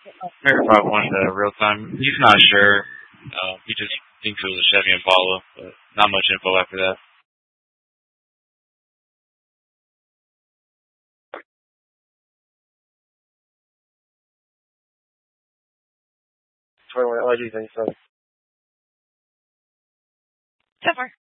Verified one real time. He's not sure. He just thinks it was a Chevy Impala, but not much info after that. Why do you think so? So far.